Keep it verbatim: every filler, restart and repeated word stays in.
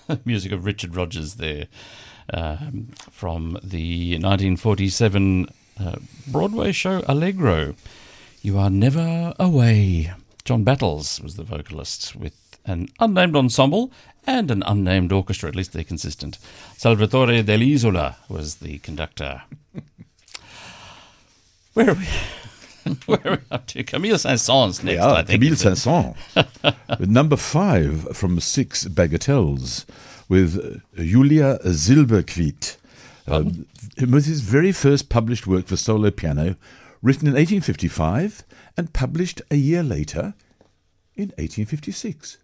music of Richard Rodgers there, um, from the nineteen forty-seven uh, Broadway show Allegro. You Are Never Away. John Battles was the vocalist, with an unnamed ensemble and an unnamed orchestra. At least they're consistent. Salvatore Dell'Isola was the conductor. Where are we? Where are we up to? Camille Saint-Saëns next, yeah, I think. Camille Saint-Saëns. With number five from Six Bagatelles, with Julia Silberkvit. Um, it was his very first published work for solo piano, written in eighteen fifty-five and published a year later in eighteen fifty-six.